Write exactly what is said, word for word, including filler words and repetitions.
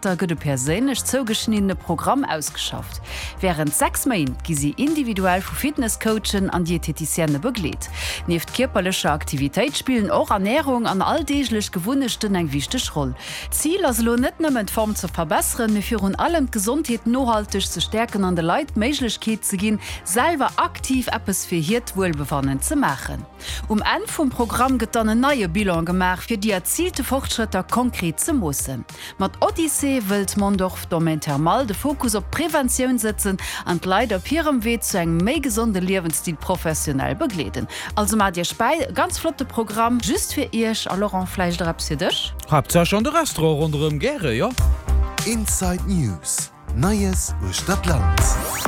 Fortschritter gëtt perélech zougeschnittene Programm ausgeschafft. Während sechs Main gi sie individuell vu Fitnesscoachen an Diäteticienne begleet. Neft körperlicher Aktivität spielen auch Ernährung an alldeeglech gewunnechten eng wichtech Roll. Ziel as lo net nëmmen Form zu verbessern, mir fir un allem Gesundheit nohaltig zu stärken an de Leiit Meiglechkeet ze ginn, selber aktiv Appes fir hiet wohlbewannen ze machen. Um en vum Programm get dann neue Bilan gemacht fir die erzielte Fortschritter konkret ze mussen. Mat Odyssee wild man doch domentermal de Fokus op Prävention setzen an Leiit op hirem Weh zu eng méi gesunde Lebensstil professionell begleden. Also mat Dir Spei ganz flotte Programm just fir Ich a Laurent Fleisch drapsidech. Habt ja schon de Restaurant rundum Gere, ja? Inside News. Neues aus Stadtland.